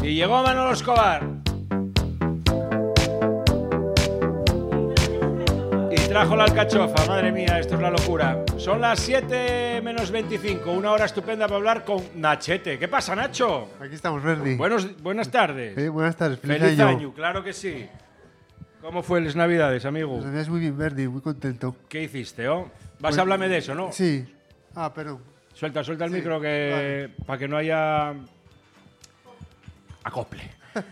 Y llegó Manolo Escobar. Y trajo la alcachofa, madre mía, esto es la locura. Son las 7 menos 25, una hora estupenda para hablar con Nachete. ¿Qué pasa, Nacho? Aquí estamos, Verdi. Buenas tardes. Buenas tardes, Feliz año, claro que sí. ¿Cómo fue las Navidades, amigo? Las Navidades muy bien, Verdi, muy contento. ¿Qué hiciste, oh? Vas a hablarme de eso, ¿no? Sí. Ah, perdón. Suelta el micro que para que no haya acople.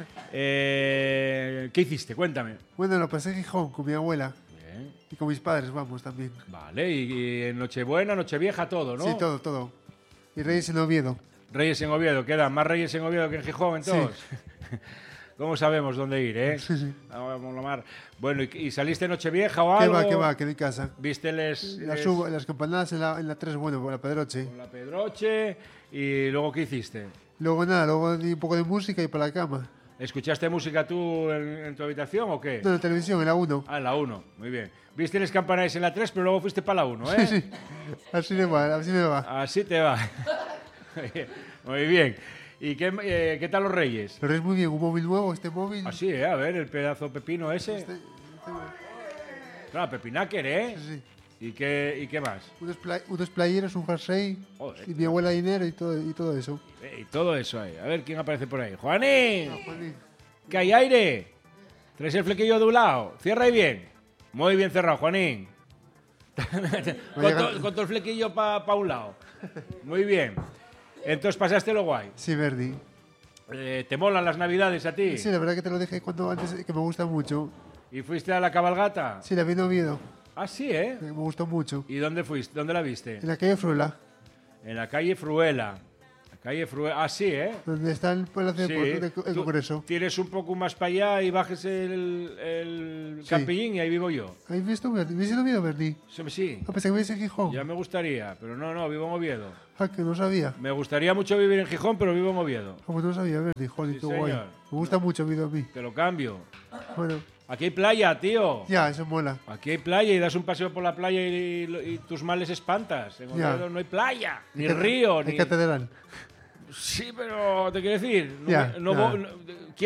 ¿Qué hiciste? Cuéntame. Bueno, lo pasé en Gijón con mi abuela. Bien. Y con mis padres, vamos, también. Vale, y en Nochebuena, Nochevieja, todo, ¿no? Sí, todo. Y Reyes en Oviedo. Reyes en Oviedo, quedan más Reyes en Oviedo que en Gijón, entonces. Sí. ¿Cómo sabemos dónde ir, eh? Sí. Vamos a mar. Bueno, ¿y saliste Nochevieja o algo? ¿Qué va? Quedé en casa. ¿Viste las campanadas en la 3, bueno, por la Pedroche. Con la Pedroche. ¿Y luego qué hiciste? Luego di un poco de música y para la cama. ¿Escuchaste música tú en tu habitación o qué? No, en la televisión, en la 1. Ah, en la 1, muy bien. Viste las campanadas en la 3, pero luego fuiste para la 1, ¿eh? Sí. Así me va. Así te va. Muy bien. ¿Y qué tal los Reyes? Pero es muy bien, un móvil nuevo, este móvil. Así, a ver, el pedazo pepino ese. Claro, pepinaker, ¿eh? Sí. ¿Y qué más? Unos playeros, un jersey. Joder, y mi abuela dinero y todo eso. Y todo eso ahí. A ver quién aparece por ahí. ¡Juanín! Juanín. ¿Que hay aire? ¿Traes el flequillo de un lado? Cierra ahí bien. Muy bien cerrado, Juanín. con todo el flequillo para un lado. Muy bien. Entonces pasaste lo guay. Sí, Verdi. ¿Te molan las Navidades a ti? Sí, la verdad que te lo dije antes, que me gusta mucho. ¿Y fuiste a la cabalgata? Sí, la vi en Oviedo. Ah, sí, ¿eh? Me gustó mucho. ¿Y dónde fuiste? ¿Dónde la viste? En la calle Fruela. En la calle Fruela. Ah, sí, ¿eh? Donde está el Palacio del Congreso. Tires un poco más para allá y bajes el Campillín y ahí vivo yo. ¿Has visto Verdi? ¿Viste en Oviedo, Verdi? Sí. Ah, pensé que vivías en Gijón. Ya me gustaría, pero no, vivo en Oviedo. Ah, que no sabía. Me gustaría mucho vivir en Gijón, pero vivo en Oviedo. Ah, pues no sabía, Verdi. Joder, Sí, qué guay. señor. Me gusta mucho Oviedo a mí. Te lo cambio. Bueno. Aquí hay playa, tío. Ya, eso mola. Aquí hay playa y das un paseo por la playa y tus males espantas. En Oviedo no hay playa, ni río, Hay ni catedral. Sí, pero te quiero decir, Ya,